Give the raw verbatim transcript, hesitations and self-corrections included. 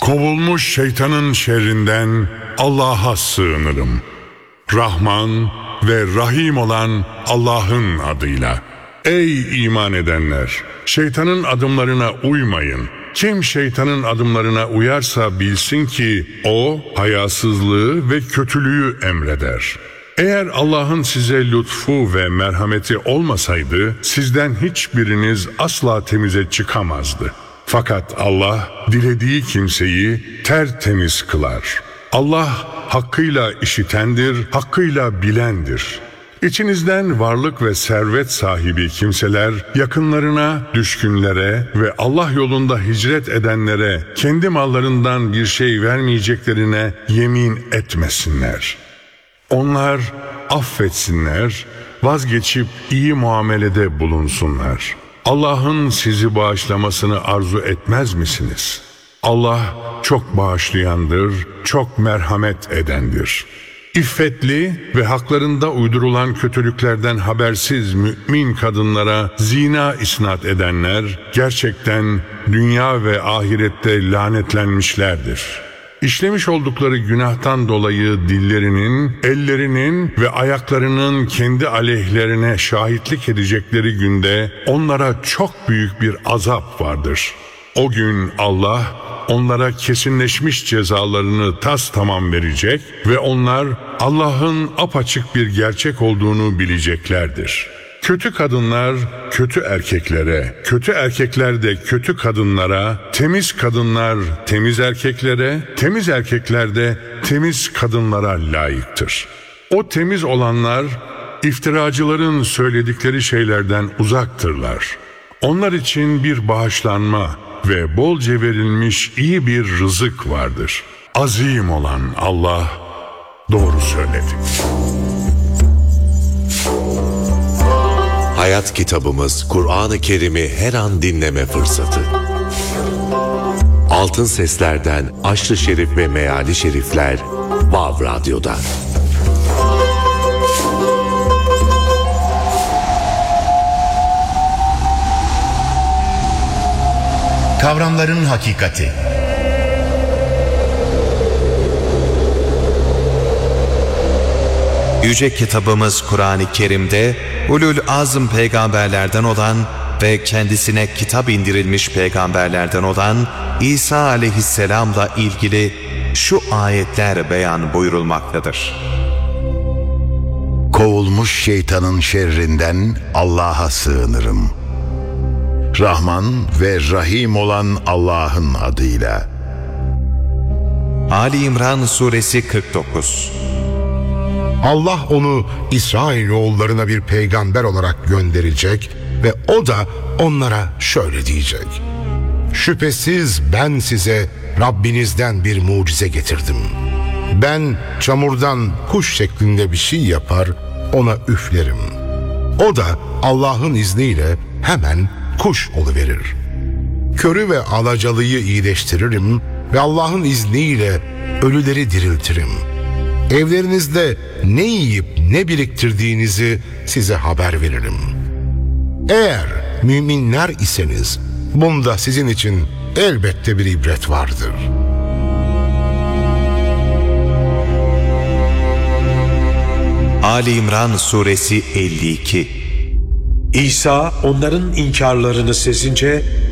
Kovulmuş şeytanın şerrinden Allah'a sığınırım. Rahman ve Rahim olan Allah'ın adıyla. Ey iman edenler! Şeytanın adımlarına uymayın. Kim şeytanın adımlarına uyarsa bilsin ki o hayasızlığı ve kötülüğü emreder. Eğer Allah'ın size lütfu ve merhameti olmasaydı sizden hiçbiriniz asla temize çıkamazdı. Fakat Allah dilediği kimseyi tertemiz kılar. Allah hakkıyla işitendir, hakkıyla bilendir. İçinizden varlık ve servet sahibi kimseler yakınlarına, düşkünlere ve Allah yolunda hicret edenlere kendi mallarından bir şey vermeyeceklerine yemin etmesinler. Onlar affetsinler, vazgeçip iyi muamelede bulunsunlar. Allah'ın sizi bağışlamasını arzu etmez misiniz? Allah çok bağışlayandır, çok merhamet edendir. İffetli ve haklarında uydurulan kötülüklerden habersiz mümin kadınlara zina isnat edenler gerçekten dünya ve ahirette lanetlenmişlerdir. İşlemiş oldukları günahtan dolayı dillerinin, ellerinin ve ayaklarının kendi aleyhlerine şahitlik edecekleri günde onlara çok büyük bir azap vardır. O gün Allah onlara kesinleşmiş cezalarını tas tamam verecek ve onlar Allah'ın apaçık bir gerçek olduğunu bileceklerdir. Kötü kadınlar kötü erkeklere, kötü erkekler de kötü kadınlara, temiz kadınlar temiz erkeklere, temiz erkekler de temiz kadınlara layıktır. O temiz olanlar iftiracıların söyledikleri şeylerden uzaktırlar. Onlar için bir bağışlanma ve bolca verilmiş iyi bir rızık vardır. Azim olan Allah doğru söyledi. Hayat kitabımız Kur'an-ı Kerim'i her an dinleme fırsatı. Altın Sesler'den Aşr-ı Şerif ve Meali Şerifler Vav Radyo'da. Kavramların hakikati. Yüce kitabımız Kur'an-ı Kerim'de Ulul Azm peygamberlerden olan ve kendisine kitap indirilmiş peygamberlerden olan İsa aleyhisselamla ilgili şu ayetler beyan buyurulmaktadır. Kovulmuş şeytanın şerrinden Allah'a sığınırım. Rahman ve Rahim olan Allah'ın adıyla. Ali İmran suresi kırk dokuz. Allah onu İsrailoğullarına bir peygamber olarak gönderecek ve o da onlara şöyle diyecek: şüphesiz ben size Rabbinizden bir mucize getirdim. Ben çamurdan kuş şeklinde bir şey yapar, ona üflerim. O da Allah'ın izniyle hemen kuş oluverir. Körü ve alacalıyı iyileştiririm ve Allah'ın izniyle ölüleri diriltirim. Evlerinizde ne yiyip ne biriktirdiğinizi size haber veririm. Eğer müminler iseniz bunda sizin için elbette bir ibret vardır. Ali İmran suresi elli iki. İsa onların inkarlarını sezince